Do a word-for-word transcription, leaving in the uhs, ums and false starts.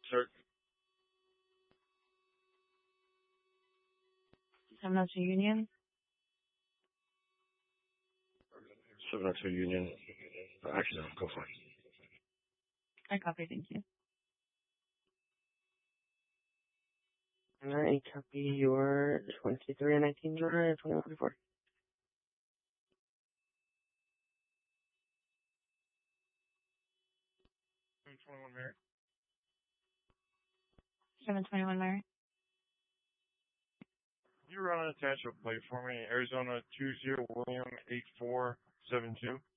Sir, seven oh two Union. seven oh two Union. Uh, actually, no, go for it. I copy, thank you. Alright, copy your twenty-three and nineteen drive, twenty-one twenty-four. twenty-one Mary. seven twenty-one Mary. Can you run an attach a plate for me? Arizona two zero William eight four seven two.